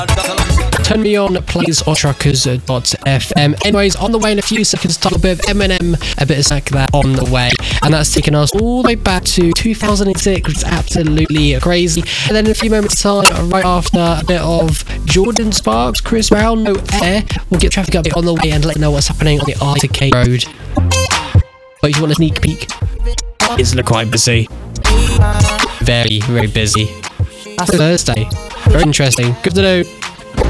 Turn Me On plays on truckers.fm. Anyways, on the way in a few seconds, talk a bit of Eminem, a bit of Snack that on the way. And that's taking us all the way back to 2006, which is absolutely crazy. And then in a few moments' time, right after a bit of Jordan Sparks, Chris Brown, No Air, we'll get traffic update on the way and let you know what's happening on the I-to-K road. But if you want a sneak peek, it's quite busy. Very, very busy. That's Thursday. Very interesting. Good to know.